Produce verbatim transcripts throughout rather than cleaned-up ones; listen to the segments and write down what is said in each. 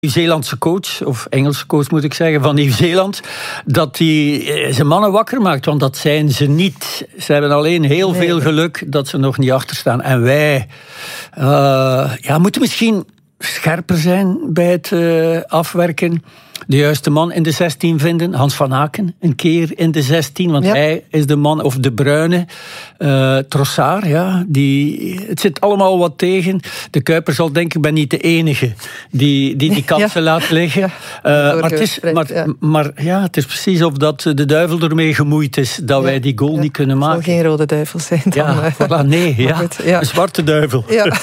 Nieuw-Zeelandse coach, of Engelse coach moet ik zeggen, van Nieuw-Zeeland, dat hij zijn mannen wakker maakt, want dat zijn ze niet. Ze hebben alleen heel nee. veel geluk dat ze nog niet achter staan. En wij uh, ja, moeten misschien scherper zijn bij het uh, afwerken. De juiste man in de zestien vinden. Hans van Aken een keer in de zestien. Want ja. hij is de man, of de bruine. Uh, Trossard, ja. Die, het zit allemaal wat tegen. De Kuiper zal denken, ik ben niet de enige die die, die kansen ja. laat liggen. Ja. Uh, maar, het is, maar, ja. maar ja, het is precies of dat de duivel ermee gemoeid is dat ja. wij die goal ja. niet kunnen maken. Het zal geen rode duivel zijn dan. Ja, voilà, nee, ja. Goed, ja. Een zwarte duivel. Ja.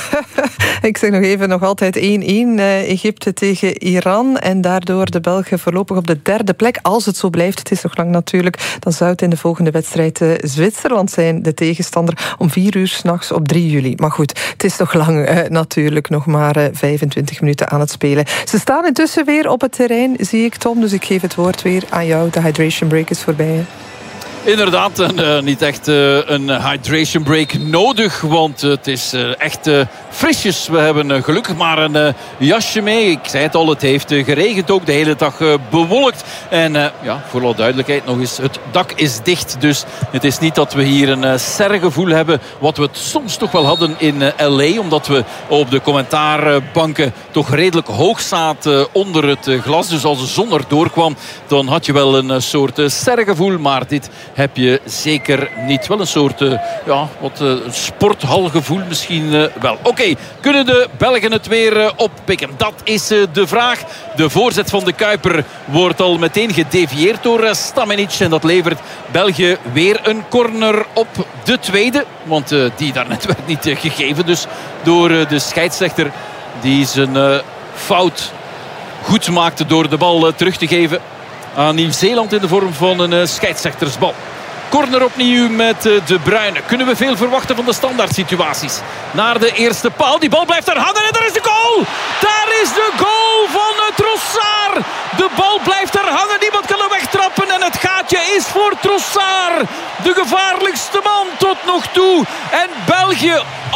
Ik zeg nog even, nog altijd één-één. Uh, Egypte tegen Iran. En daardoor de Belgen voorlopig op de derde plek. Als het zo blijft, het is nog lang natuurlijk, dan zou het in de volgende wedstrijd uh, Zwitserland zijn, de tegenstander, om vier uur 's nachts op drie juli. Maar goed, het is nog lang uh, natuurlijk, nog maar uh, vijfentwintig minuten aan het spelen. Ze staan intussen weer op het terrein, zie ik, Tom, dus ik geef het woord weer aan jou. De hydration break is voorbij. Inderdaad, en, uh, niet echt uh, een hydration break nodig, want uh, het is uh, echt uh, frisjes. We hebben uh, gelukkig maar een uh, jasje mee. Ik zei het al, het heeft uh, geregend ook, de hele dag uh, bewolkt. En uh, ja, voor alle duidelijkheid nog eens, het dak is dicht. Dus het is niet dat we hier een uh, sergevoel hebben, wat we het soms toch wel hadden in uh, L A. Omdat we op de commentaarbanken toch redelijk hoog zaten uh, onder het uh, glas. Dus als de zon er doorkwam, dan had je wel een uh, soort uh, sergevoel. Maar dit heb je zeker niet. Wel een soort uh, ja, wat, uh, sporthalgevoel misschien uh, wel. Oké, okay, kunnen de Belgen het weer uh, oppikken? Dat is uh, de vraag. De voorzet van de Kuiper wordt al meteen gedevieerd door uh, Stamenic. En dat levert België weer een corner op de tweede. Want uh, die daarnet werd niet uh, gegeven. Dus door uh, de scheidsrechter die zijn uh, fout goed maakte door de bal uh, terug te geven aan Nieuw-Zeeland in de vorm van een uh, scheidsrechtersbal. Corner opnieuw met uh, De Bruyne. Kunnen we veel verwachten van de standaard situaties? Naar de eerste paal. Die bal blijft daar hangen en daar is de goal! Daar is de goal van uh, Trossard! De bal blijft daar hangen. Niemand kan hem wegtrappen en het gaatje is voor Trossard. De gevaarlijkste man tot nog toe. En België,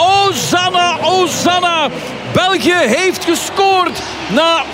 Ozanna, Ozanna. België heeft gescoord na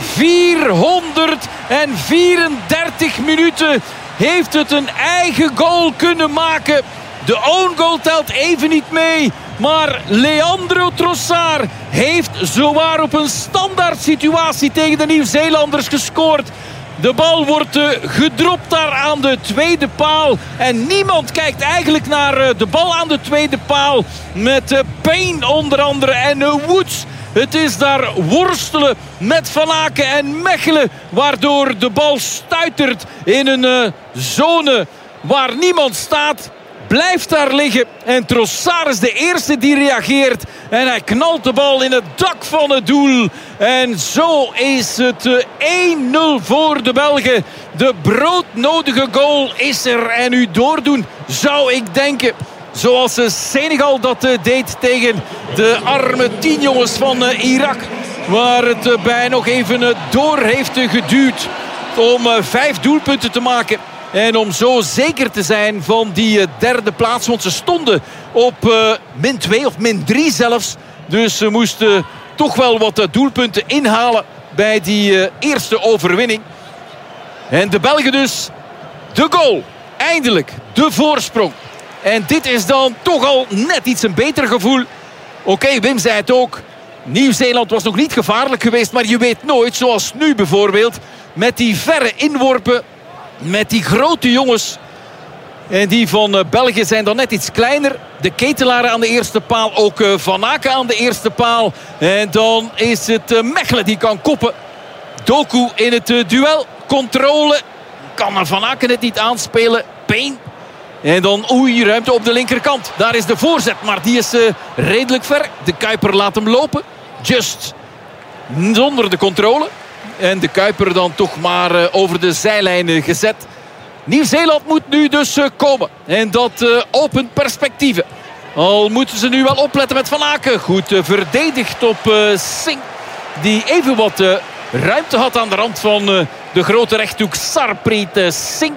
vierhonderdvierendertig minuten. Heeft het een eigen goal kunnen maken. De own goal telt even niet mee. Maar Leandro Trossard heeft zowaar op een standaard situatie tegen de Nieuw-Zeelanders gescoord. De bal wordt uh, gedropt daar aan de tweede paal. En niemand kijkt eigenlijk naar uh, de bal aan de tweede paal. Met uh, Payne onder andere en uh, Woods. Het is daar worstelen met Van Aken en Mechelen. Waardoor de bal stuitert in een uh, zone waar niemand staat. Blijft daar liggen. En Trossard is de eerste die reageert. En hij knalt de bal in het dak van het doel. En zo is het uh, één nul voor de Belgen. De broodnodige goal is er. En nu doordoen zou ik denken. Zoals Senegal dat deed tegen de arme tien jongens van Irak. Waar het bij nog even door heeft geduwd om vijf doelpunten te maken. En om zo zeker te zijn van die derde plaats. Want ze stonden op min twee of min drie zelfs. Dus ze moesten toch wel wat doelpunten inhalen bij die eerste overwinning. En de Belgen dus de goal. Eindelijk de voorsprong. En dit is dan toch al net iets een beter gevoel. Oké, okay, Wim zei het ook. Nieuw-Zeeland was nog niet gevaarlijk geweest. Maar je weet nooit, zoals nu bijvoorbeeld. Met die verre inworpen. Met die grote jongens. En die van België zijn dan net iets kleiner. De Ketelaren aan de eerste paal. Ook Van Aken aan de eerste paal. En dan is het Mechelen die kan koppen. Doku in het duel. Controle. Kan Van Aken het niet aanspelen. Payne. En dan oei, ruimte op de linkerkant. Daar is de voorzet, maar die is uh, redelijk ver. De Kuiper laat hem lopen. Just zonder de controle. En de Kuiper dan toch maar uh, over de zijlijn gezet. Nieuw-Zeeland moet nu dus uh, komen. En dat uh, opent perspectieven. Al moeten ze nu wel opletten met Van Aken. Goed uh, verdedigd op uh, Singh. Die even wat uh, ruimte had aan de rand van uh, de grote rechthoek. Sarpreet uh, Singh.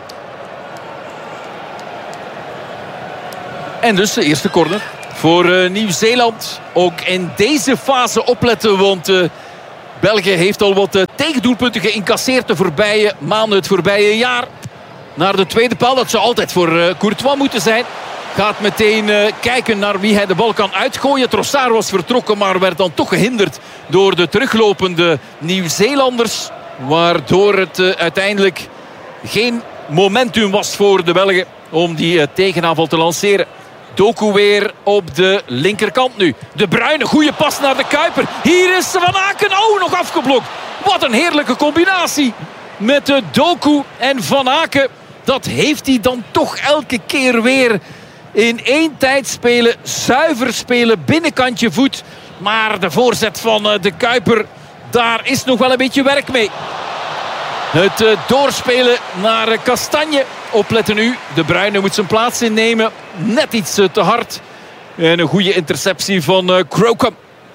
En dus de eerste corner voor uh, Nieuw-Zeeland. Ook in deze fase opletten, want uh, België heeft al wat uh, tegendoelpunten geïncasseerd de voorbije maanden, het voorbije jaar. Naar de tweede paal, dat zou altijd voor uh, Courtois moeten zijn. Gaat meteen uh, kijken naar wie hij de bal kan uitgooien. Trossard was vertrokken, maar werd dan toch gehinderd door de teruglopende Nieuw-Zeelanders. Waardoor het uh, uiteindelijk geen momentum was voor de Belgen om die uh, tegenaanval te lanceren. Doku weer op de linkerkant nu. De Bruyne, goede pas naar de Kuiper. Hier is Van Aken, oh, nog afgeblokt. Wat een heerlijke combinatie met de Doku en Van Aken. Dat heeft hij dan toch elke keer weer. In één tijd spelen, zuiver spelen, binnenkantje voet. Maar de voorzet van de Kuiper, daar is nog wel een beetje werk mee. Het uh, doorspelen naar uh, Kastanje. Opletten nu, de Bruyne moet zijn plaats innemen. Net iets uh, te hard. En een goede interceptie van uh, Crocombe.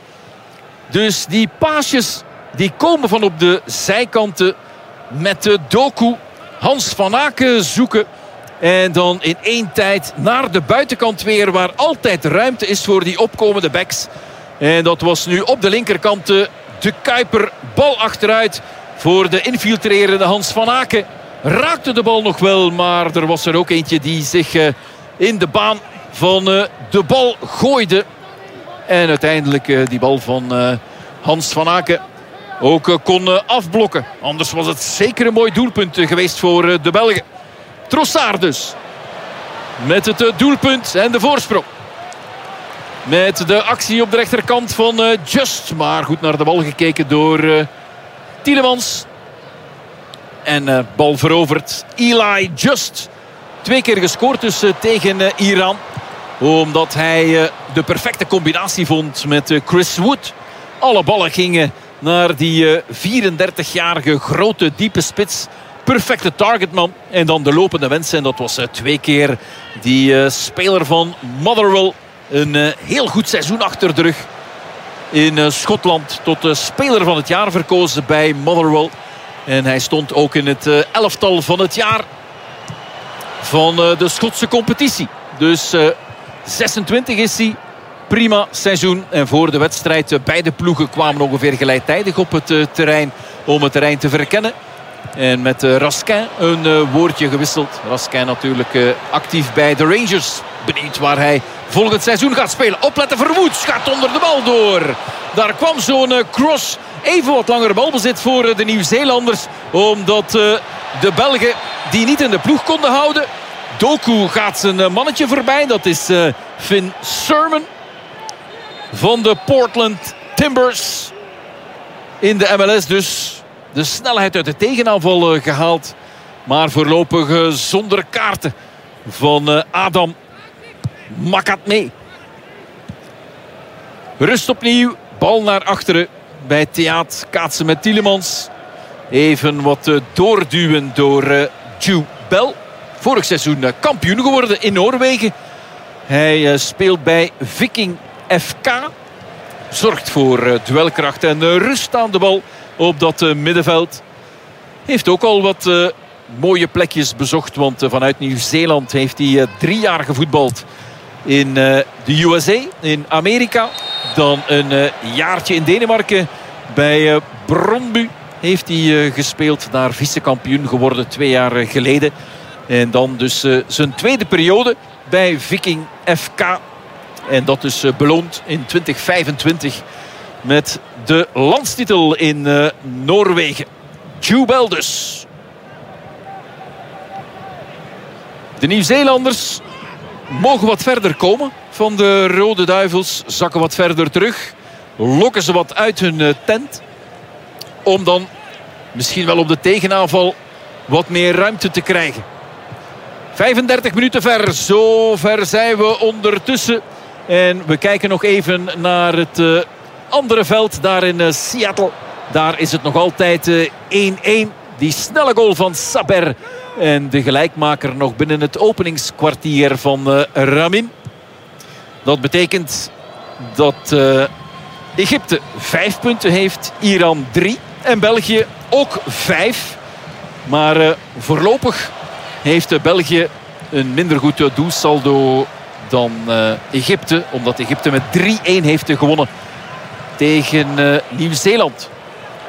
Dus die paasjes die komen van op de zijkanten met de Doku. Hans van Aken zoeken. En dan in één tijd naar de buitenkant weer, waar altijd ruimte is voor die opkomende backs. En dat was nu op de linkerkant de Kuiper. Bal achteruit voor de infiltrerende Hans van Aken. Raakte de bal nog wel, maar er was er ook eentje die zich uh, in de baan van uh, de bal gooide. En uiteindelijk uh, die bal van uh, Hans van Aken ook uh, kon uh, afblokken. Anders was het zeker een mooi doelpunt uh, geweest voor uh, de Belgen. Trossard dus. Met het uh, doelpunt en de voorsprong. Met de actie op de rechterkant van uh, Just. Maar goed naar de bal gekeken door uh, Tielemans. En uh, bal veroverd. Eli Just. Twee keer gescoord dus uh, tegen uh, Iran. Omdat hij uh, de perfecte combinatie vond met uh, Chris Wood. Alle ballen gingen naar die uh, vierendertigjarige grote diepe spits. Perfecte targetman. En dan de lopende wens. En dat was uh, twee keer die uh, speler van Motherwell. Een uh, heel goed seizoen achter de rug. In uh, Schotland tot uh, speler van het jaar verkozen bij Motherwell. En hij stond ook in het uh, elftal van het jaar van uh, de Schotse competitie. Dus uh, zesentwintig is hij. Prima seizoen. En voor de wedstrijd uh, beide ploegen kwamen ongeveer gelijktijdig op het uh, terrein om het terrein te verkennen. En met uh, Raskin een uh, woordje gewisseld. Raskin natuurlijk uh, actief bij de Rangers. Benieuwd waar hij volgend seizoen gaat spelen. Opletten, Verwoed gaat onder de bal door. Daar kwam zo'n uh, cross. Even wat langer balbezit voor uh, de Nieuw-Zeelanders. Omdat uh, de Belgen die niet in de ploeg konden houden. Doku gaat zijn uh, mannetje voorbij. Dat is uh, Finn Sermon van de Portland Timbers. In de M L S dus de snelheid uit de tegenaanval uh, gehaald. Maar voorlopig uh, zonder kaarten van uh, Adam Makatme. Rust opnieuw. Bal naar achteren bij Theaat. Kaatsen met Tielemans. Even wat uh, doorduwen door uh, Jude Bell. Vorig seizoen uh, kampioen geworden in Noorwegen. Hij uh, speelt bij Viking F K. Zorgt voor uh, duelkracht en uh, rust aan de bal op dat uh, middenveld. Heeft ook al wat uh, mooie plekjes bezocht. Want uh, vanuit Nieuw-Zeeland heeft hij uh, drie jaar gevoetbald in uh, de U S A, in Amerika. Dan een uh, jaartje in Denemarken bij uh, Brøndby heeft hij uh, gespeeld. Daar vicekampioen geworden twee jaar uh, geleden. En dan dus uh, zijn tweede periode bij Viking F K. En dat is uh, beloond in twintig vijfentwintig met de landstitel in uh, Noorwegen. Jude Bell dus. De Nieuw-Zeelanders mogen wat verder komen van de Rode Duivels. Zakken wat verder terug. Lokken ze wat uit hun uh, tent. Om dan misschien wel op de tegenaanval wat meer ruimte te krijgen. vijfendertig minuten ver. Zo ver zijn we ondertussen. En we kijken nog even naar het uh, andere veld. Daar in uh, Seattle. Daar is het nog altijd uh, één-één. Die snelle goal van Saber. En de gelijkmaker nog binnen het openingskwartier van uh, Ramin. Dat betekent dat uh, Egypte vijf punten heeft. Iran drie. En België ook vijf. Maar uh, voorlopig heeft uh, België een minder goed uh, doelsaldo dan uh, Egypte. Omdat Egypte met drie-één heeft gewonnen tegen uh, Nieuw-Zeeland.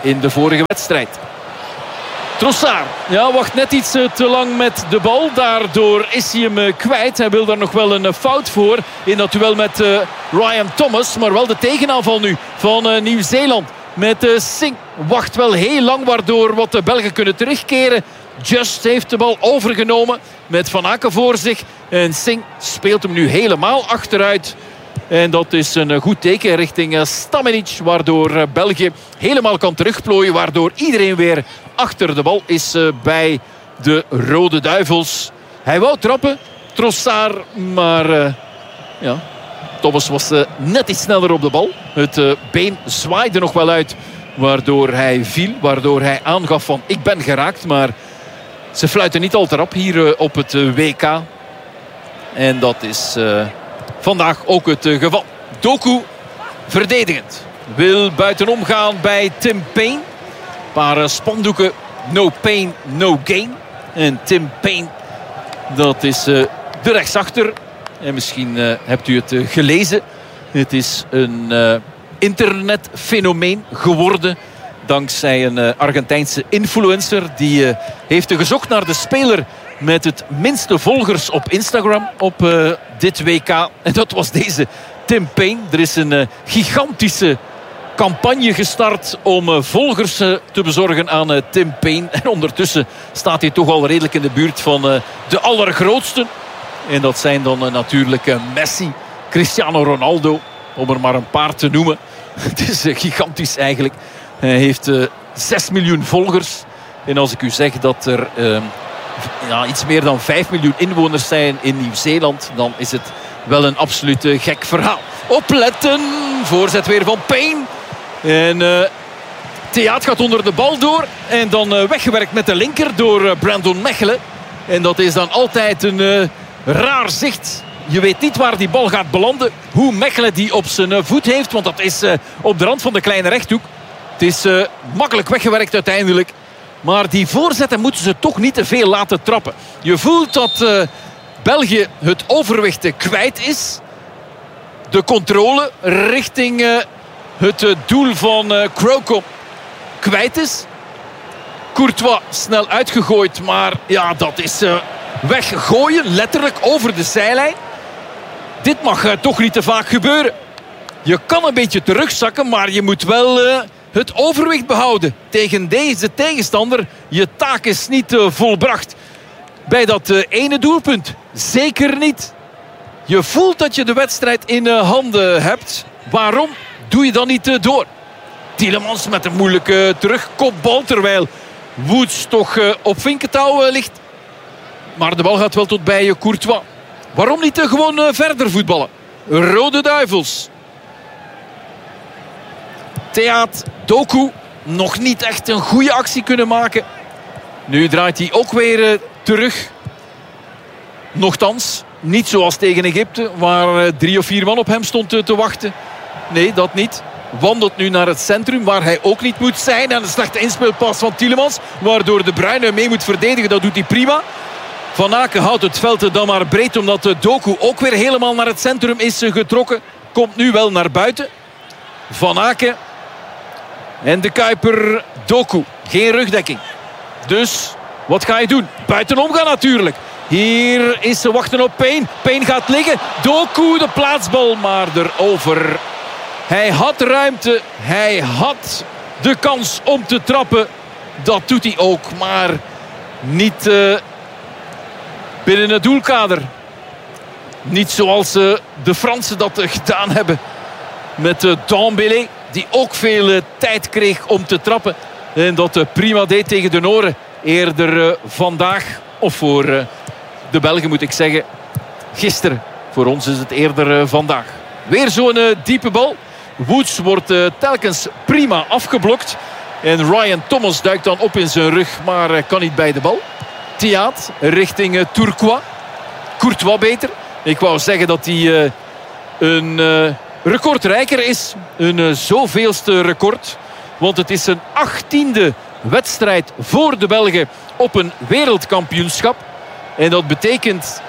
in de vorige wedstrijd. Trossard, ja, wacht net iets te lang met de bal. Daardoor is hij hem kwijt. Hij wil daar nog wel een fout voor in dat duel met uh, Ryan Thomas. Maar wel de tegenaanval nu van uh, Nieuw-Zeeland. Met uh, Singh wacht wel heel lang, waardoor wat de Belgen kunnen terugkeren. Just heeft de bal overgenomen met Van Aken voor zich. En Singh speelt hem nu helemaal achteruit. En dat is een goed teken richting Stamenic. Waardoor België helemaal kan terugplooien. Waardoor iedereen weer achter de bal is bij de Rode Duivels. Hij wou trappen, Trossard. Maar uh, ja, Thomas was uh, net iets sneller op de bal. Het uh, been zwaaide nog wel uit. Waardoor hij viel. Waardoor hij aangaf van ik ben geraakt. Maar ze fluiten niet al te rap hier uh, op het uh, W K. En dat is... Uh, Vandaag ook het geval. Doku verdedigend. Wil buitenom gaan bij Tim Payne. Een paar spandoeken. No pain, no gain. En Tim Payne, dat is uh, de rechtsachter. En misschien uh, hebt u het uh, gelezen. Het is een uh, internetfenomeen geworden. Dankzij een uh, Argentijnse influencer. Die uh, heeft gezocht naar de speler met het minste volgers op Instagram op uh, dit W K. En dat was deze Tim Payne. Er is een uh, gigantische campagne gestart om uh, volgers uh, te bezorgen aan uh, Tim Payne. En ondertussen staat hij toch al redelijk in de buurt van uh, de allergrootsten. En dat zijn dan uh, natuurlijk uh, Messi, Cristiano Ronaldo, om er maar een paar te noemen. Het is uh, gigantisch eigenlijk. Hij heeft uh, zes miljoen volgers. En als ik u zeg dat er... Uh, Ja, iets meer dan vijf miljoen inwoners zijn in Nieuw-Zeeland, dan is het wel een absoluut uh, gek verhaal. Opletten, voorzet weer van Payne. En uh, Theaat gaat onder de bal door. En dan uh, weggewerkt met de linker door uh, Brandon Mechelen. En dat is dan altijd een uh, raar zicht. Je weet niet waar die bal gaat belanden. Hoe Mechelen die op zijn uh, voet heeft. Want dat is uh, op de rand van de kleine rechthoek. Het is uh, makkelijk weggewerkt uiteindelijk. Maar die voorzetten moeten ze toch niet te veel laten trappen. Je voelt dat uh, België het overwicht kwijt is. De controle richting uh, het uh, doel van uh, Kroko kwijt is. Courtois snel uitgegooid. Maar ja, dat is uh, weggooien. Letterlijk over de zijlijn. Dit mag uh, toch niet te vaak gebeuren. Je kan een beetje terugzakken, maar je moet wel... Uh, het overwicht behouden tegen deze tegenstander. Je taak is niet uh, volbracht bij dat uh, ene doelpunt. Zeker niet. Je voelt dat je de wedstrijd in uh, handen hebt. Waarom doe je dan niet uh, door? Tielemans met een moeilijke terugkopbal. Terwijl Woods toch uh, op vinkentouw uh, ligt. Maar de bal gaat wel tot bij uh, Courtois. Waarom niet uh, gewoon uh, verder voetballen? Rode Duivels. Theaat, Doku, nog niet echt een goede actie kunnen maken. Nu draait hij ook weer uh, terug. Nochtans, niet zoals tegen Egypte, waar uh, drie of vier man op hem stond uh, te wachten. Nee, dat niet. Wandelt nu naar het centrum, waar hij ook niet moet zijn. En een slechte inspeelpas van Tielemans, waardoor De Bruyne mee moet verdedigen. Dat doet hij prima. Van Aken houdt het veld dan maar breed, omdat uh, Doku ook weer helemaal naar het centrum is uh, getrokken. Komt nu wel naar buiten. Van Aken... En de Kuiper Doku. Geen rugdekking. Dus wat ga je doen? Buitenom gaan natuurlijk. Hier is ze wachten op Payne. Payne gaat liggen. Doku de plaatsbal maar erover. Hij had ruimte. Hij had de kans om te trappen. Dat doet hij ook. Maar niet uh, binnen het doelkader. Niet zoals uh, de Fransen dat uh, gedaan hebben. Met uh, Dembélé. Die ook veel uh, tijd kreeg om te trappen. En dat uh, prima deed tegen de Noren. Eerder uh, vandaag. Of voor uh, de Belgen moet ik zeggen. Gisteren. Voor ons is het eerder uh, vandaag. Weer zo'n uh, diepe bal. Woods wordt uh, telkens prima afgeblokt. En Ryan Thomas duikt dan op in zijn rug. Maar uh, kan niet bij de bal. Theaat richting uh, Tourcoing. Courtois beter. Ik wou zeggen dat hij uh, een... Uh, recordrijker is. Een uh, zoveelste record. Want het is een achttiende wedstrijd voor de Belgen op een wereldkampioenschap. En dat betekent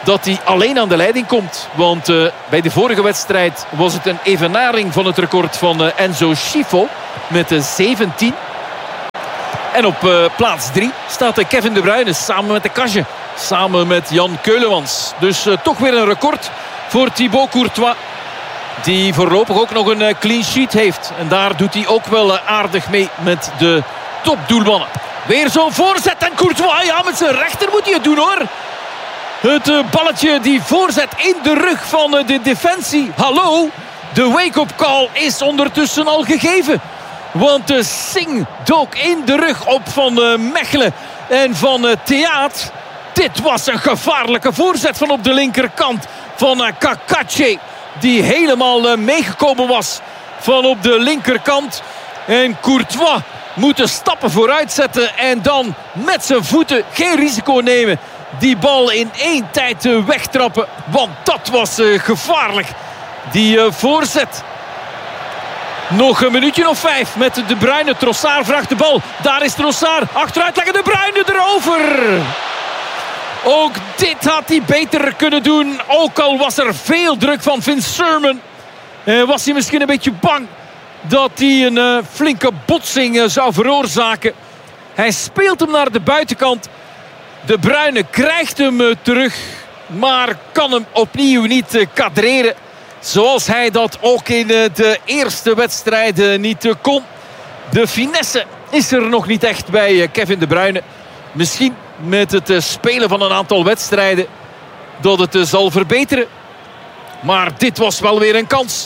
dat hij alleen aan de leiding komt. Want uh, bij de vorige wedstrijd was het een evenaring van het record van uh, Enzo Schifo met uh, zeventien. En op uh, plaats drie staat uh, Kevin De Bruyne samen met de Kage. Samen met Jan Keulemans. Dus uh, toch weer een record voor Thibaut Courtois. Die voorlopig ook nog een uh, clean sheet heeft. En daar doet hij ook wel uh, aardig mee met de topdoelmannen. Weer zo'n voorzet en Courtois, ja, met zijn rechter moet hij het doen hoor. Het uh, balletje die voorzet in de rug van uh, de defensie. Hallo, de wake-up call is ondertussen al gegeven. Want de uh, Singh dook in de rug op van uh, Mechelen en van uh, Theaat. Dit was een gevaarlijke voorzet van op de linkerkant van uh, Kakache. Die helemaal uh, meegekomen was van op de linkerkant. En Courtois moet de stappen vooruit zetten. En dan met zijn voeten geen risico nemen. Die bal in één tijd uh, wegtrappen. Want dat was uh, gevaarlijk. Die uh, voorzet. Nog een minuutje of vijf met De Bruyne. Trossard vraagt de bal. Daar is Trossard. Achteruit leggen De Bruyne erover. Ook dit had hij beter kunnen doen. Ook al was er veel druk van Vince Sermon. Uh, was hij misschien een beetje bang dat hij een uh, flinke botsing uh, zou veroorzaken. Hij speelt hem naar de buitenkant. De Bruyne krijgt hem uh, terug. Maar kan hem opnieuw niet uh, kadreren. Zoals hij dat ook in uh, de eerste wedstrijden niet uh, kon. De finesse is er nog niet echt bij uh, Kevin De Bruyne. Misschien met het uh, spelen van een aantal wedstrijden dat het uh, zal verbeteren. Maar dit was wel weer een kans.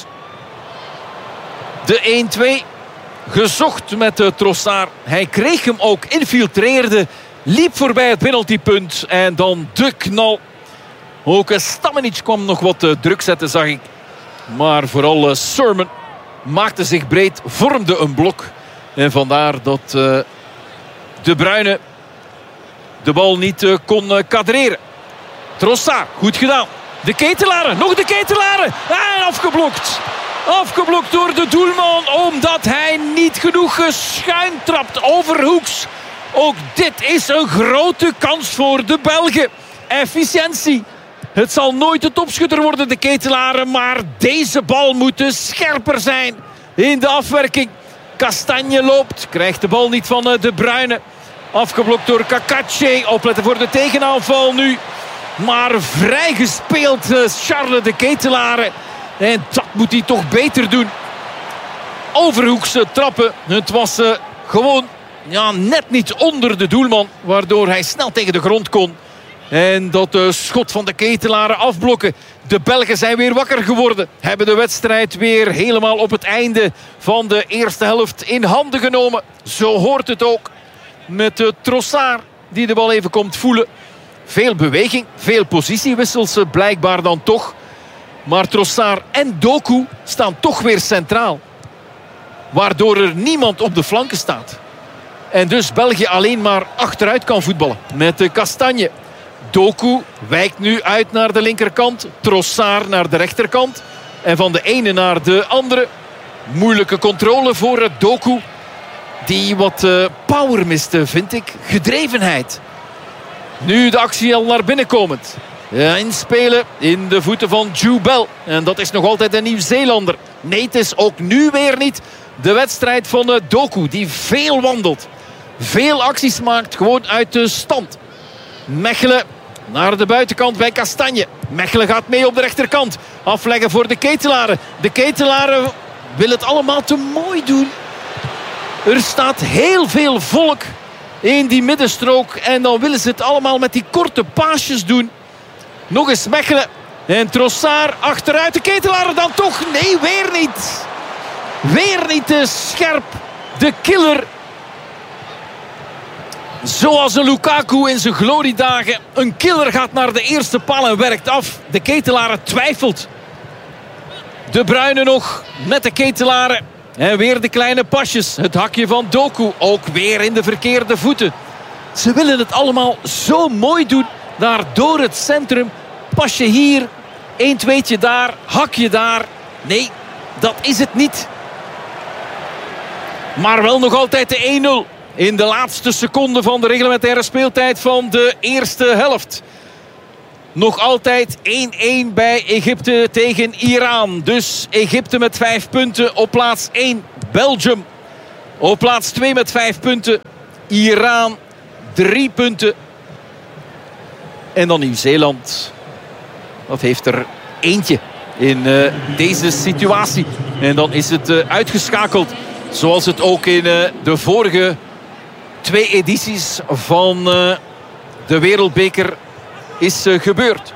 De één twee gezocht met uh, Trossard. Hij kreeg hem ook, infiltreerde, liep voorbij het penaltypunt en dan de knal. Ook uh, Stamenic kwam nog wat uh, druk zetten, zag ik. Maar vooral uh, Sermon maakte zich breed, vormde een blok. En vandaar dat uh, De Bruyne de bal niet uh, kon uh, kadreren. Trossard, goed gedaan. De Ketelaren, nog de Ketelaren. En afgeblokt. Afgeblokt door de doelman. Omdat hij niet genoeg schuin trapt overhoeks. Ook dit is een grote kans voor de Belgen. Efficiëntie. Het zal nooit de topschutter worden, de Ketelaren. Maar deze bal moet dus scherper zijn in de afwerking. Kastanje loopt. Krijgt de bal niet van uh, De Bruyne. Afgeblokt door Kakache. Opletten voor de tegenaanval nu. Maar vrij gespeeld uh, Charles de Ketelaren. En dat moet hij toch beter doen. Overhoekse trappen. Het was uh, gewoon ja, net niet onder de doelman. Waardoor hij snel tegen de grond kon. En dat uh, schot van de Ketelaren afblokken. De Belgen zijn weer wakker geworden. Hebben de wedstrijd weer helemaal op het einde van de eerste helft in handen genomen. Zo hoort het ook. Met uh, Trossard die de bal even komt voelen. Veel beweging, veel positiewissels blijkbaar dan toch. Maar Trossard en Doku staan toch weer centraal. Waardoor er niemand op de flanken staat. En dus België alleen maar achteruit kan voetballen. Met de Kastanje. Doku wijkt nu uit naar de linkerkant. Trossard naar de rechterkant. En van de ene naar de andere. Moeilijke controle voor Doku. Die wat uh, power miste, vind ik. Gedrevenheid. Nu de actie al naar binnen komend. Ja, inspelen in de voeten van Jubel. En dat is nog altijd een Nieuw-Zeelander. Nee, het is ook nu weer niet de wedstrijd van uh, Doku. Die veel wandelt. Veel acties maakt. Gewoon uit de stand. Mechelen naar de buitenkant bij Kastanje. Mechelen gaat mee op de rechterkant. Afleggen voor de Ketelaren. De Ketelaren willen het allemaal te mooi doen. Er staat heel veel volk in die middenstrook. En dan willen ze het allemaal met die korte paasjes doen. Nog eens Mechelen. En Trossard achteruit. De Ketelaren dan toch? Nee, weer niet. Weer niet te scherp. De killer. Zoals een Lukaku in zijn gloriedagen. Een killer gaat naar de eerste paal en werkt af. De Ketelaren twijfelt. De Bruyne nog met de Ketelaren. En weer de kleine pasjes. Het hakje van Doku. Ook weer in de verkeerde voeten. Ze willen het allemaal zo mooi doen. Daar door het centrum. Pasje hier. Eén tweetje daar. Hakje daar. Nee, dat is het niet. Maar wel nog altijd de één nul. In de laatste seconde van de reglementaire speeltijd van de eerste helft. Nog altijd één-één bij Egypte tegen Iran. Dus Egypte met vijf punten op plaats één. Belgium op plaats twee met vijf punten. Iran drie punten. En dan Nieuw-Zeeland. Dat heeft er eentje in uh, deze situatie. En dan is het uh, uitgeschakeld. Zoals het ook in uh, de vorige twee edities van uh, de Wereldbeker is uh, gebeurd.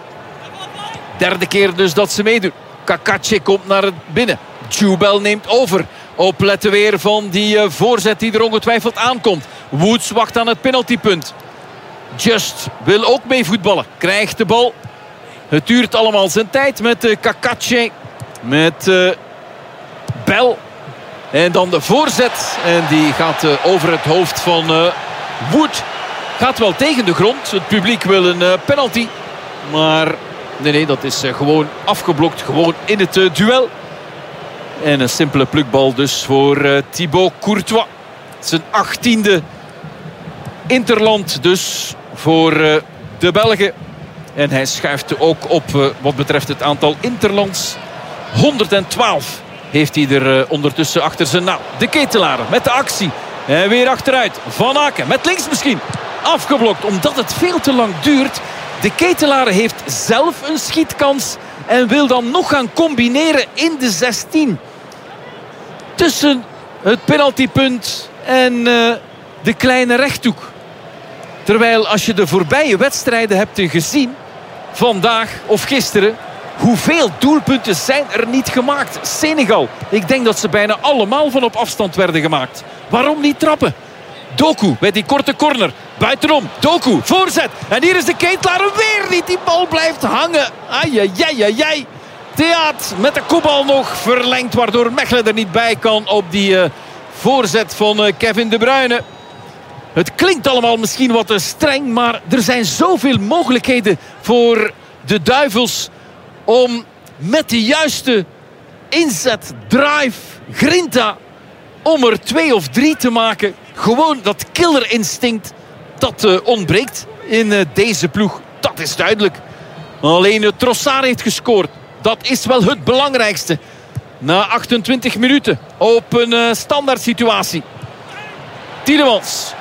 Derde keer dus dat ze meedoen. Kakache komt naar het binnen. Jubel neemt over. Opletten weer van die uh, voorzet die er ongetwijfeld aankomt. Woods wacht aan het penaltypunt. Just wil ook mee voetballen. Krijgt de bal. Het duurt allemaal zijn tijd met uh, Kakache. Met uh, Bell. En dan de voorzet. En die gaat uh, over het hoofd van uh, Wood. Gaat wel tegen de grond. Het publiek wil een uh, penalty. Maar nee, nee, dat is uh, gewoon afgeblokt. Gewoon in het uh, duel. En een simpele plukbal dus voor uh, Thibaut Courtois. Zijn achttiende interland dus voor uh, de Belgen. En hij schuift ook op uh, wat betreft het aantal interlands. honderdtwaalf heeft hij er uh, ondertussen achter zijn naam. De Ketelaar met de actie. En weer achteruit. Van Aken met links misschien. Afgeblokt omdat het veel te lang duurt. De Ketelaar heeft zelf een schietkans. En wil dan nog gaan combineren in de zestien. Tussen het penaltypunt en uh, de kleine rechthoek. Terwijl als je de voorbije wedstrijden hebt gezien. Vandaag of gisteren. Hoeveel doelpunten zijn er niet gemaakt? Senegal. Ik denk dat ze bijna allemaal van op afstand werden gemaakt. Waarom niet trappen? Doku bij die korte corner. Buitenom. Doku. Voorzet. En hier is de Ketelaar weer niet. Die bal blijft hangen. Ai, Theaat met de kopbal nog verlengd. Waardoor Mechelen er niet bij kan op die uh, voorzet van uh, Kevin De Bruyne. Het klinkt allemaal misschien wat te streng. Maar er zijn zoveel mogelijkheden voor de Duivels. Om met de juiste inzet, drive, grinta. Om er twee of drie te maken. Gewoon dat killerinstinct. Dat uh, ontbreekt in uh, deze ploeg. Dat is duidelijk. Alleen uh, Trossard heeft gescoord. Dat is wel het belangrijkste. Na achtentwintig minuten op een uh, standaard situatie. Tielemans.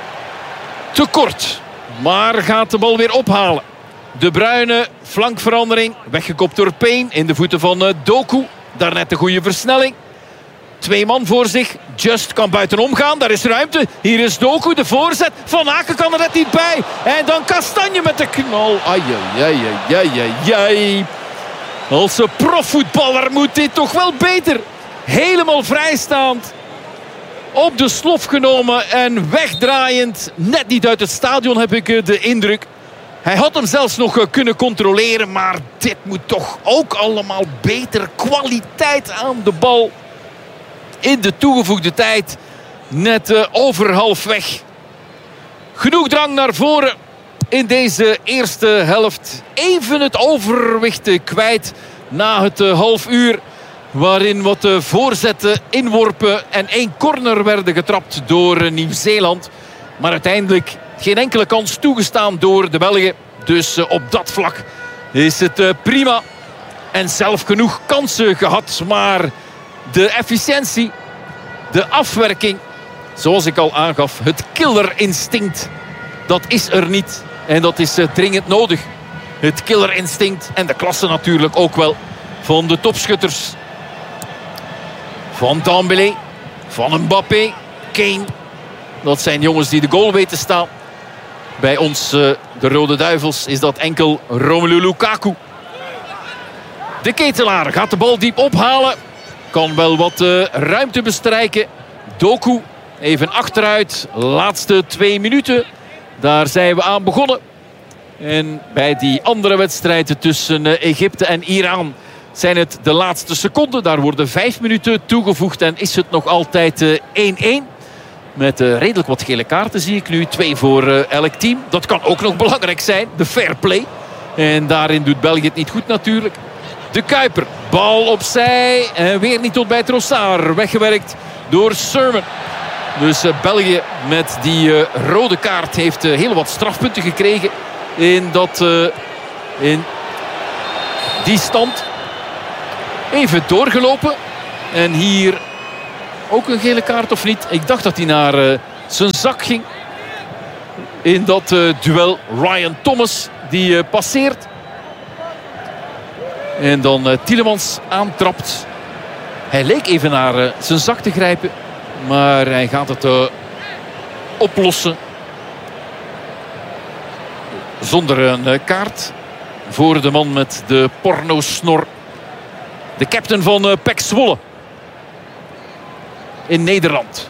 Te kort. Maar gaat de bal weer ophalen. De Bruyne, flankverandering. Weggekopt door Payne in de voeten van uh, Doku. Daarnet een goede versnelling. Twee man voor zich. Just kan buitenom gaan. Daar is ruimte. Hier is Doku, de voorzet. Van Aken kan er net niet bij. En dan Kastanje met de knal. Ai, ai, ai, ai, ai, ai. Als een profvoetballer moet dit toch wel beter. Helemaal vrijstaand. Op de slof genomen en wegdraaiend. Net niet uit het stadion heb ik de indruk. Hij had hem zelfs nog kunnen controleren. Maar dit moet toch ook allemaal beter. Kwaliteit aan de bal. In de toegevoegde tijd. Net uh, over halfweg. Genoeg drang naar voren. In deze eerste helft. Even het overwicht kwijt. Na het uh, half uur. Waarin wat uh, voorzetten, inworpen en één corner werden getrapt door uh, Nieuw-Zeeland. Maar uiteindelijk geen enkele kans toegestaan door de Belgen. Dus uh, op dat vlak is het uh, prima. En zelf genoeg kansen gehad. Maar de efficiëntie, de afwerking, zoals ik al aangaf, het killerinstinct, dat is er niet. En dat is uh, dringend nodig. Het killerinstinct en de klasse natuurlijk ook wel van de topschutters. Van Dembélé, van Mbappé, Kane. Dat zijn jongens die de goal weten staan. Bij ons, uh, de Rode Duivels, is dat enkel Romelu Lukaku. De Ketelaar gaat de bal diep ophalen. Kan wel wat uh, ruimte bestrijken. Doku even achteruit. Laatste twee minuten. Daar zijn we aan begonnen. En bij die andere wedstrijden tussen uh, Egypte en Iran zijn het de laatste seconden. Daar worden vijf minuten toegevoegd en is het nog altijd één-één. Met uh, redelijk wat gele kaarten zie ik nu. Twee voor uh, elk team. Dat kan ook nog belangrijk zijn. De fair play. En daarin doet België het niet goed natuurlijk. De Kuiper. Bal opzij. En weer niet tot bij Trossard. Weggewerkt door Sermon. Dus uh, België met die uh, rode kaart heeft uh, heel wat strafpunten gekregen. In dat uh, in die stand. Even doorgelopen. En hier ook een gele kaart of niet? Ik dacht dat hij naar uh, zijn zak ging. In dat uh, duel Ryan Thomas die uh, passeert. En dan uh, Tielemans aantrapt. Hij leek even naar uh, zijn zak te grijpen. Maar hij gaat het uh, oplossen. Zonder een uh, kaart. Voor de man met de pornosnor. De captain van uh, P E C Zwolle. In Nederland.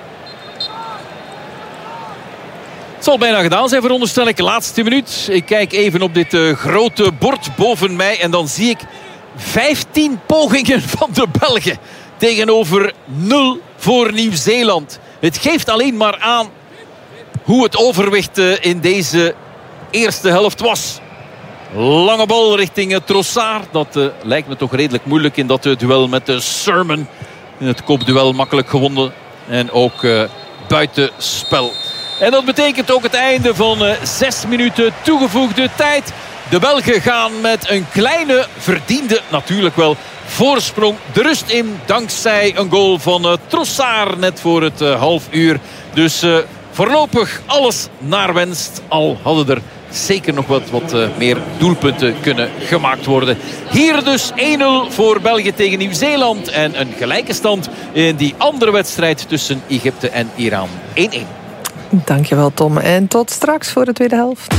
Het zal bijna gedaan zijn, veronderstel ik. Laatste minuut. Ik kijk even op dit uh, grote bord boven mij. En dan zie ik vijftien pogingen van de Belgen. Tegenover nul voor Nieuw-Zeeland. Het geeft alleen maar aan hoe het overwicht uh, in deze eerste helft was. Lange bal richting uh, Trossard. Dat uh, lijkt me toch redelijk moeilijk in dat uh, duel met de uh, Sermon. In het kopduel makkelijk gewonnen. En ook uh, buitenspel. En dat betekent ook het einde van uh, zes minuten toegevoegde tijd. De Belgen gaan met een kleine, verdiende natuurlijk wel, voorsprong de rust in. Dankzij een goal van uh, Trossard net voor het uh, half uur. Dus uh, voorlopig alles naar wenst. Al hadden er zeker nog wat, wat uh, meer doelpunten kunnen gemaakt worden. Hier dus één nul voor België tegen Nieuw-Zeeland. En een gelijke stand in die andere wedstrijd tussen Egypte en Iran. één één. Dankjewel Tom. En tot straks voor de tweede helft.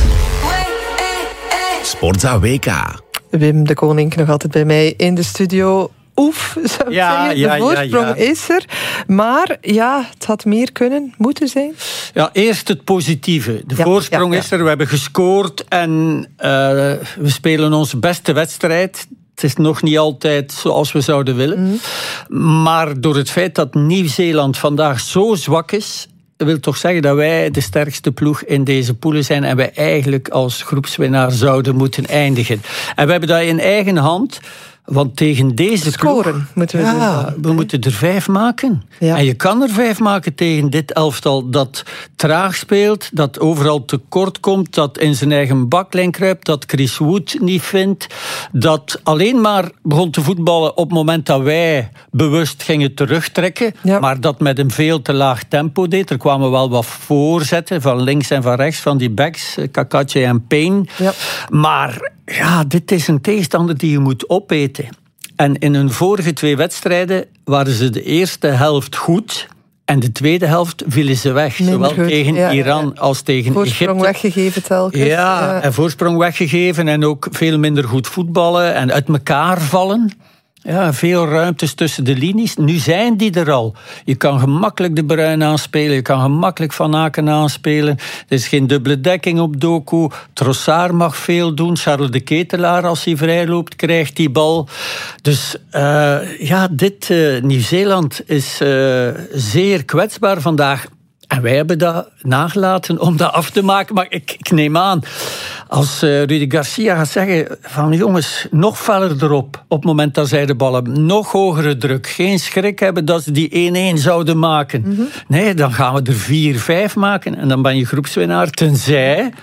Sportza W K. Wim de Koning nog altijd bij mij in de studio. Oef, zou ik ja, zeggen. ja, de voorsprong ja, ja. is er. Maar ja, het had meer kunnen, moeten zijn. Ja, eerst het positieve. De ja, voorsprong ja, ja. is er. We hebben gescoord en uh, we spelen onze beste wedstrijd. Het is nog niet altijd zoals we zouden willen. Mm. Maar door het feit dat Nieuw-Zeeland vandaag zo zwak is, wil toch zeggen dat wij de sterkste ploeg in deze poelen zijn en wij eigenlijk als groepswinnaar zouden moeten eindigen. En we hebben dat in eigen hand. Want tegen deze Scoren ploeg, moeten we ja, doen. we moeten er vijf maken. Ja. En je kan er vijf maken tegen dit elftal dat traag speelt, dat overal tekort komt, dat in zijn eigen baklijn kruipt, dat Chris Wood niet vindt, dat alleen maar begon te voetballen op het moment dat wij bewust gingen terugtrekken, ja. maar dat met een veel te laag tempo deed. Er kwamen wel wat voorzetten van links en van rechts, van die backs, Kakatje en Payne. Ja. Maar ja, dit is een tegenstander die je moet opeten. En in hun vorige twee wedstrijden waren ze de eerste helft goed en de tweede helft vielen ze weg. Minder zowel goed. tegen ja, Iran ja. als tegen voorsprong Egypte. weggegeven telkens. Ja, ja, en voorsprong weggegeven en ook veel minder goed voetballen en uit elkaar vallen. Ja, veel ruimtes tussen de linies. Nu zijn die er al. Je kan gemakkelijk De Bruyne aanspelen. Je kan gemakkelijk Van Aken aanspelen. Er is geen dubbele dekking op Doku. Trossard mag veel doen. Charles de Ketelaar, als hij vrij loopt, krijgt die bal. Dus uh, ja, dit uh, Nieuw-Zeeland is uh, zeer kwetsbaar vandaag. En wij hebben dat nagelaten om dat af te maken. Maar ik, ik neem aan, als uh, Rudy Garcia gaat zeggen van jongens, nog feller erop op het moment dat zij de bal hebben. Nog hogere druk. Geen schrik hebben dat ze die één één zouden maken. Mm-hmm. Nee, dan gaan we er vier vijf maken. En dan ben je groepswinnaar. Tenzij,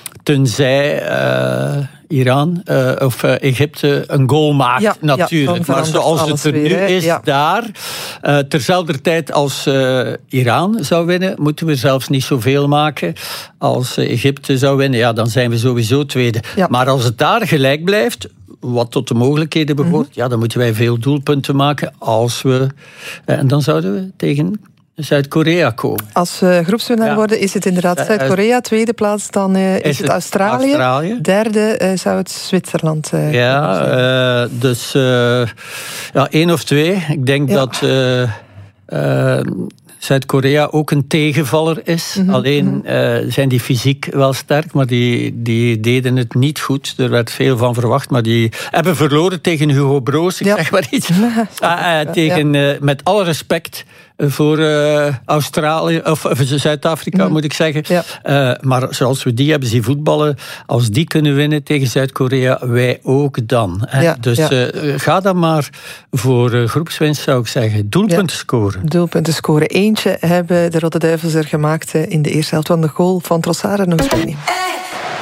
tenzij uh, Iran uh, of uh, Egypte een goal maakt, ja, natuurlijk. Ja, maar zoals het er nu weer, is, ja. daar, uh, terzelfde tijd als uh, Iran zou winnen, moeten we zelfs niet zoveel maken. Als uh, Egypte zou winnen, ja, dan zijn we sowieso tweede. Ja. Maar als het daar gelijk blijft, wat tot de mogelijkheden behoort, mm-hmm. ja, dan moeten wij veel doelpunten maken als we... Uh, en dan zouden we tegen Zuid-Korea komen. Als we groepswinnaar ja. worden, is het inderdaad Zuid-Korea. Tweede plaats, dan uh, is, is het Australië. Australië. Derde uh, zou het Zwitserland uh, ja, uh, dus uh, ja, één of twee. Ik denk ja. dat uh, uh, Zuid-Korea ook een tegenvaller is. Mm-hmm. Alleen uh, zijn die fysiek wel sterk, maar die, die deden het niet goed. Er werd veel van verwacht, maar die hebben verloren tegen Hugo Broos. Ik ja. zeg maar iets. uh, uh, tegen, uh, met alle respect voor uh, Australië, of, of Zuid-Afrika mm. moet ik zeggen. Ja. Uh, maar zoals we die hebben zien voetballen, als die kunnen winnen tegen Zuid-Korea, wij ook dan. Ja, dus ja. Uh, ga dan maar voor uh, groepswinst, zou ik zeggen. Doelpunten ja. scoren. Doelpunten scoren. Eentje hebben de Rode Duivels er gemaakt in de eerste helft van de goal van Trossard en nog niet.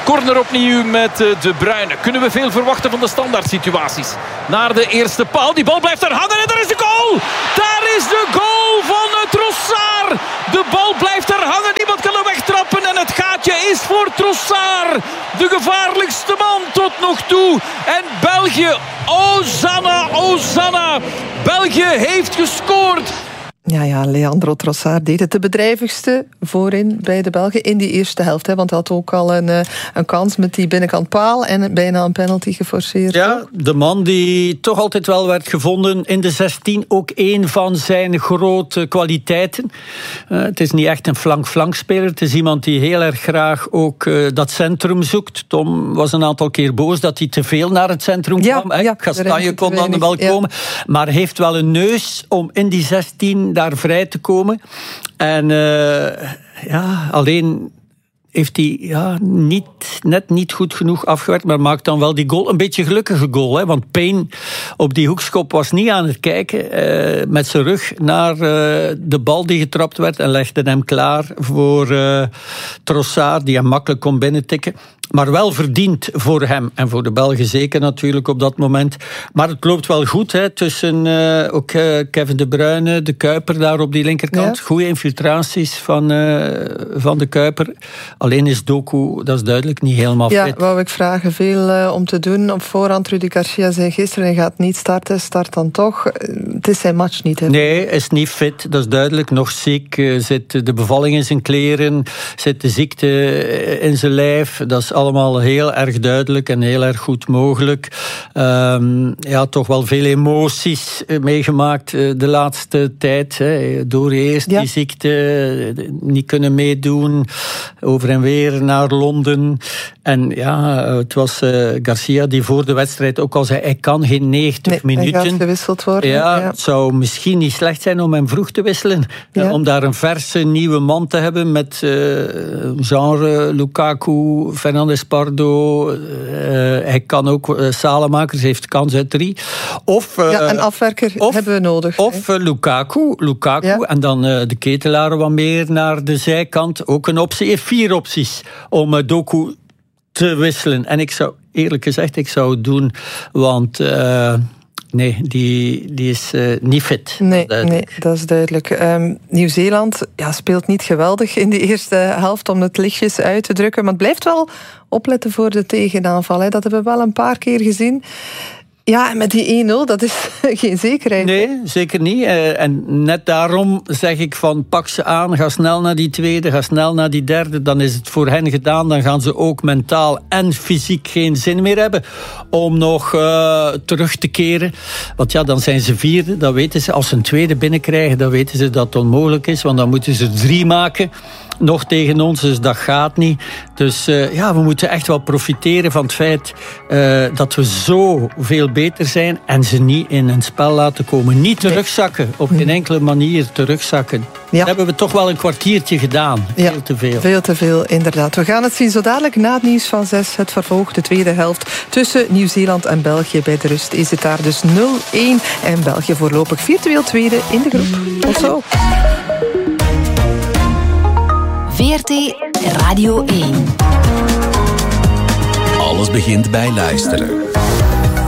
Corner opnieuw met De Bruyne. Kunnen we veel verwachten van de standaard situaties? Naar de eerste paal. Die bal blijft er hangen en daar is de goal! Daar is de goal van Trossard! De bal blijft er hangen. Niemand kan hem wegtrappen. En het gaatje is voor Trossard. De gevaarlijkste man tot nog toe. En België, Hosanna, Hosanna. België heeft gescoord. Ja, ja, Leandro Trossard deed het de bedrijvigste voorin bij de Belgen in die eerste helft. Hè, want hij had ook al een, een kans met die binnenkant paal en bijna een penalty geforceerd. Ja, de man die toch altijd wel werd gevonden in de zestien. Ook een van zijn grote kwaliteiten. Uh, het is niet echt een flank-flankspeler. Het is iemand die heel erg graag ook uh, dat centrum zoekt. Tom was een aantal keer boos dat hij te veel naar het centrum ja, kwam. Ja, Kastanje kon dan wel ja. komen. Maar heeft wel een neus om in die zestien daar vrij te komen. En uh, ja, alleen heeft hij ja, niet, net niet goed genoeg afgewerkt, maar maakt dan wel die goal. Een beetje gelukkige goal, hè, want Payne op die hoekschop was niet aan het kijken, uh, met zijn rug naar uh, de bal die getrapt werd en legde hem klaar voor uh, Trossard, die hem makkelijk kon binnentikken. Maar wel verdiend voor hem en voor de Belgen zeker natuurlijk op dat moment. Maar het loopt wel goed hè, tussen uh, ook uh, Kevin De Bruyne, de Kuiper daar op die linkerkant. Ja. Goede infiltraties van, uh, van de Kuiper. Alleen is Doku, dat is duidelijk, niet helemaal ja, fit. Ja, wou ik vragen. Veel uh, om te doen. Op voorhand, Rudy Garcia zei gisteren, hij gaat niet starten, start dan toch. Het is zijn match niet. Hè? Nee, hij is niet fit, dat is duidelijk. Nog ziek, uh, zit de bevalling in zijn kleren, zit de ziekte in zijn lijf. Dat is allemaal heel erg duidelijk en heel erg goed mogelijk. Um, ja, toch wel veel emoties meegemaakt uh, de laatste tijd. Hè. Door eerst ja. die ziekte, uh, niet kunnen meedoen, over en weer naar Londen. En ja, het was uh, Garcia die voor de wedstrijd ook al zei, hij kan geen negentig nee, minuten. Hij gaat gewisseld worden. Ja, ja. Het zou misschien niet slecht zijn om hem vroeg te wisselen. Ja. Uh, om daar een verse nieuwe man te hebben met uh, genre Lukaku, Fernandes Pardo. Uh, hij kan ook uh, Salemakers, heeft kans uit drie. Of, uh, ja, een afwerker of, hebben we nodig. Of uh, Lukaku, Lukaku ja. en dan uh, de ketelaren wat meer naar de zijkant. Ook een optie. Hij heeft vier opties om uh, Doku te wisselen. En ik zou, eerlijk gezegd, ik zou het doen, want Uh, nee, die, die is uh, niet fit. Nee, dat nee, dat is duidelijk. Um, Nieuw-Zeeland ja, speelt niet geweldig in de eerste helft, om het lichtjes uit te drukken. Maar het blijft wel opletten voor de tegenaanval. Hè. Dat hebben we wel een paar keer gezien. Ja, en met die één nul, dat is geen zekerheid. Nee, zeker niet. En net daarom zeg ik van pak ze aan, ga snel naar die tweede, ga snel naar die derde. Dan is het voor hen gedaan. Dan gaan ze ook mentaal en fysiek geen zin meer hebben om nog uh, terug te keren. Want ja, dan zijn ze vierde, dat weten ze. Als ze een tweede binnenkrijgen, dan weten ze dat het onmogelijk is. Want dan moeten ze drie maken. Nog tegen ons, dus dat gaat niet. Dus uh, ja, we moeten echt wel profiteren van het feit uh, dat we zo veel beter zijn en ze niet in een spel laten komen. Niet terugzakken, op geen enkele manier terugzakken. Ja. Dat hebben we toch wel een kwartiertje gedaan. Veel ja, te veel. Veel te veel, inderdaad. We gaan het zien zo dadelijk na het nieuws van zes. Het vervolg, de tweede helft tussen Nieuw-Zeeland en België. Bij de rust is het daar dus nul één. En België voorlopig virtueel tweede in de groep. Tot zo. V R T Radio één. Alles begint bij luisteren.